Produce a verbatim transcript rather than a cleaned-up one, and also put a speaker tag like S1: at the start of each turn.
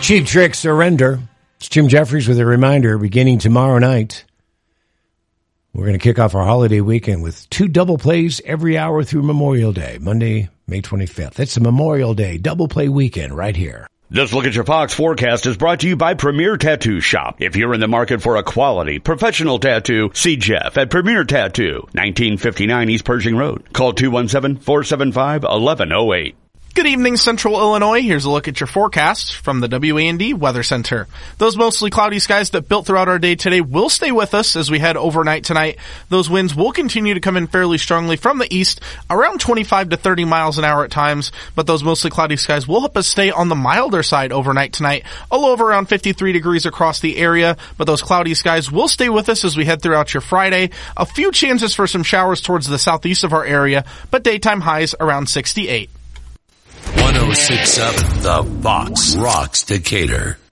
S1: Cheap Trick, Surrender. It's Jim Jeffries with a reminder, beginning tomorrow night, we're going to kick off our holiday weekend with two double plays every hour through Memorial Day, Monday, May twenty-fifth. It's a Memorial Day double play weekend right here.
S2: This Look at Your Fox forecast is brought to you by Premier Tattoo Shop. If you're in the market for a quality, professional tattoo, see Jeff at Premier Tattoo, nineteen fifty-nine East Pershing Road. Call two one seven, four seven five, one one zero eight.
S3: Good evening, Central Illinois. Here's a look at your forecast from the W A N D Weather Center. Those mostly cloudy skies that built throughout our day today will stay with us as we head overnight tonight. Those winds will continue to come in fairly strongly from the east, around twenty-five to thirty miles an hour at times, but those mostly cloudy skies will help us stay on the milder side overnight tonight, a low of around fifty-three degrees across the area, but those cloudy skies will stay with us as we head throughout your Friday. A few chances for some showers towards the southeast of our area, but daytime highs around sixty-eight.
S4: one oh six point seven The Fox rocks Decatur.